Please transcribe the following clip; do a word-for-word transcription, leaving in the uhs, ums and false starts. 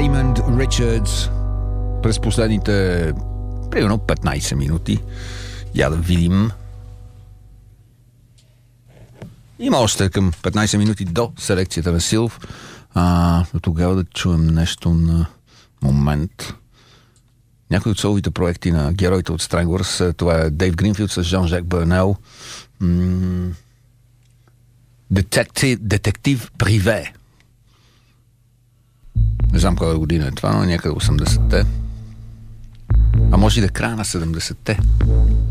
Реймънд Ричардс през последните примерно петнайсет минути. Я да видим. Има още към петнайсет минути до селекцията на Силв. А, до тогава да чуем нещо на момент. Някои от соловите проекти на героите от Stranglers. Това е Дейв Гринфилд с Жан-Жак Бърнел. М- Детектив, детектив Приве. Не знам коя година е това, но някъде осемдесетте. А може и да е края на седемдесетте.